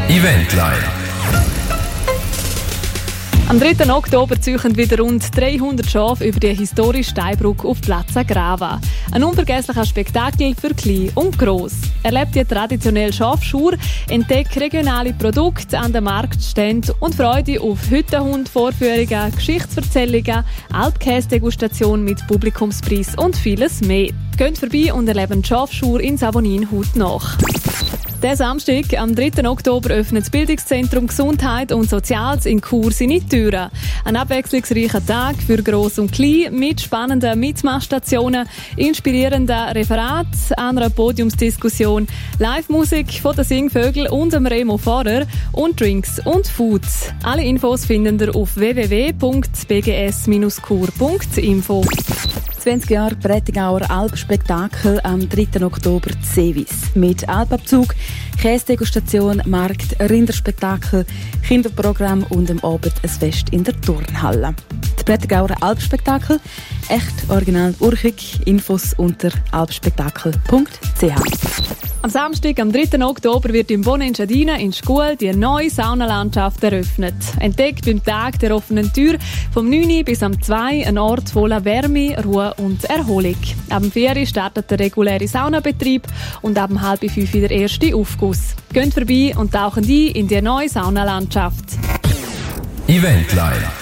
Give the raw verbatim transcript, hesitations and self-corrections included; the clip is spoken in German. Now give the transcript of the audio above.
Eventline. Am dritten Oktober ziehen wieder rund dreihundert Schafe über die historische Steinbrücke auf Plaza Grava. Ein unvergesslicher Spektakel für Klein und Gross. Erlebt die traditionelle Schafschur, entdeckt regionale Produkte an den Marktständen und Freude auf Hüttenhund-Vorführungen, Geschichtserzählungen, Alpkäse-Degustation mit Publikumspreis und vieles mehr. Geht vorbei und erleben die Schafschur in Savonin haut nach. Der Samstag, am dritten Oktober, öffnet das Bildungszentrum Gesundheit und Soziales in Chur seine Türen. Ein abwechslungsreicher Tag für Gross und Klein mit spannenden Mitmachstationen, inspirierenden Referaten, einer Podiumsdiskussion, Live-Musik von den Singvögel und dem Remo Fahrer und Drinks und Foods. Alle Infos finden ihr auf w w w punkt b g s dash chur punkt info. zwanzig Jahre Prättigauer Alpspektakel am dritten Oktober Sevis. Mit Alpabzug, Käsedegustation, Markt, Rinderspektakel, Kinderprogramm und am Abend ein Fest in der Turnhalle. Die Prättigauer Alpspektakel, echt original urchig. Infos unter alpspektakel punkt c h. Am Samstag, am dritten Oktober, wird im Bonne Engadina in Scuol die neue Saunalandschaft eröffnet. Entdeckt beim Tag der offenen Tür vom neun bis am zwei ein Ort voller Wärme, Ruhe und Erholung. Ab dem vier startet der reguläre Saunabetrieb und ab um halb fünf der erste Aufguss. Geht vorbei und tauchen ein in die neue Saunalandschaft. Eventline.